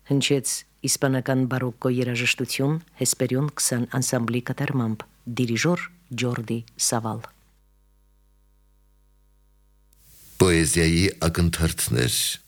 հնչեց իսպանական բարոկկո երաժշտություն Հեսպերիոն 20 անսամբլի կատարմամբ, դիրիժոր Ջորդի Սավալ։ Պոեզիայի ակնթարթներ